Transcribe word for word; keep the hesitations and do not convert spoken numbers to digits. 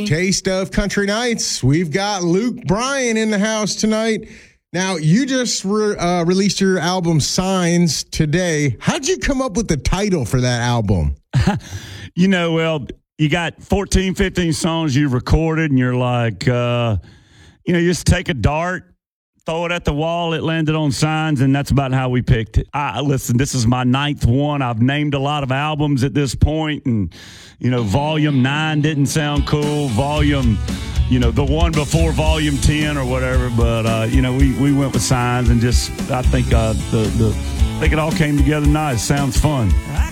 Taste of Country Nights. We've got Luke Bryan in the house tonight. Now, you just re- uh, released your album Signs today. How'd you come up with the title for that album? You know, well, you got fourteen, fifteen songs you recorded, and you're like, uh, you know, you just take a dart, throw it at the wall, it landed on Signs, and that's about how we picked it. I, listen, this is my ninth one. I've named a lot of albums at this point, and, you know, Volume nine didn't sound cool. Volume, you know, the one before Volume ten or whatever, but, uh, you know, we, we went with Signs, and just, I think, uh, the, the, I think it all came together nice. Sounds fun.